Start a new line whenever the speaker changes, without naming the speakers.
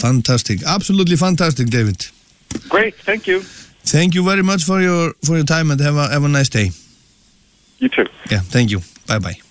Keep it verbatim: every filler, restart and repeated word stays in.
Fantastic. Absolutely fantastic, David.
Great. Thank you.
Thank you very much for your for your time, and have a have a nice day.
You too.
Yeah. Thank you. Bye bye.